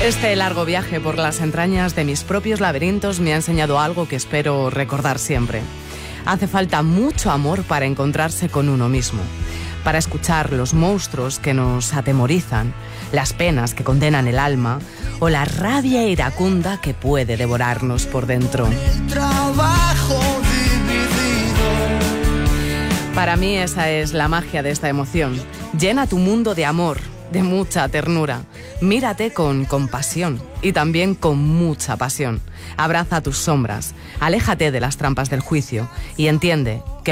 Este largo viaje por las entrañas de mis propios laberintos me ha enseñado algo que espero recordar siempre. Hace falta mucho amor para encontrarse con uno mismo, para escuchar los monstruos que nos atemorizan, las penas que condenan el alma o la rabia iracunda que puede devorarnos por dentro. Para mí esa es la magia de esta emoción. Llena tu mundo de amor, de mucha ternura. Mírate con compasión y también con mucha pasión. Abraza tus sombras, aléjate de las trampas del juicio y entiende que